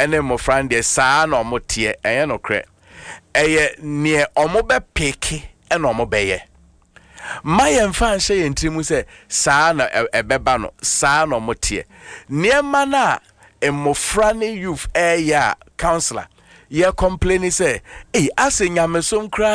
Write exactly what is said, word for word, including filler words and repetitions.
ene mmofra de saa na omote eye no kre eye ne omobe peke ene omobeye my fan say entimu say saa na ebeba no saa na omote niema na mmofra ne youth eya counselor ye complain say eh ase nyamesom kra